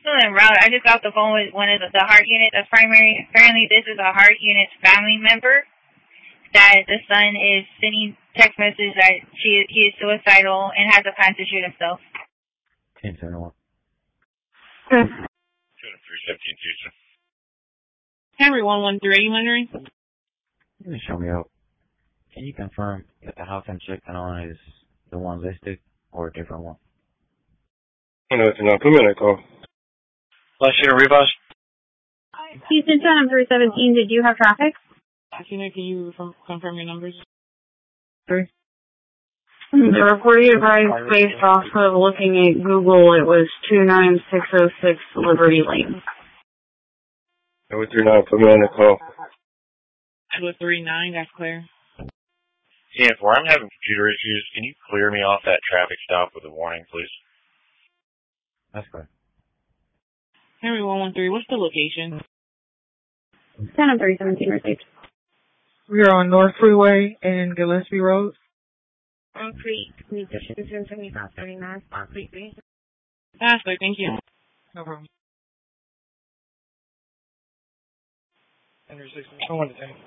en route. I just got the phone with one of the heart unit, the primary. Apparently, this is a heart unit's family member that the son is sending text messages that he is suicidal and has a plan to shoot himself. 1071. 317 Houston. Henry 113, wondering? You can show me up. Can you confirm that the house I'm checking on is the one listed or a different one? No, put me in that call. Last year, Rivas. Houston 317, did you have traffic? Can you confirm your numbers? The report you advised based off of looking at Google, it was 29606 Liberty Lane. 239, put me in the call. 239, that's clear. Yeah, where I'm having computer issues, can you clear me off that traffic stop with a warning, please? That's good. Henry 113, what's the location? 317 received. We are on North Freeway and Gillespie Road. On Creek, Houston 7539, on Creek 3. That's good, thank you. No problem. Henry 6, I want to